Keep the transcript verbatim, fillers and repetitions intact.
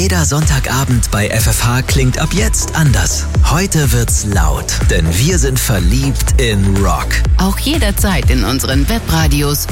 Jeder Sonntagabend bei F F H klingt ab jetzt anders. Heute wird's laut, denn wir sind verliebt in Rock. Auch jederzeit in unseren Webradios